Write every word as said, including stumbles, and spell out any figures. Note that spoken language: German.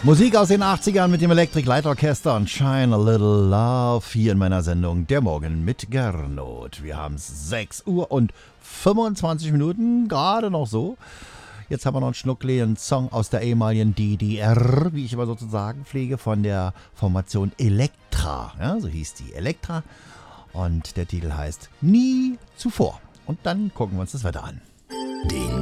Musik aus den achtzigern mit dem Electric Light Orchester und Shine a Little Love hier in meiner Sendung Der Morgen mit Gernot. Wir haben es sechs Uhr und fünfundzwanzig Minuten, gerade noch so. Jetzt haben wir noch einen schnuckligen Song aus der ehemaligen D D R, wie ich immer sozusagen pflege, von der Formation Elektra. Ja, so hieß die Elektra. Und der Titel heißt Nie zuvor. Und dann gucken wir uns das Wetter an. Den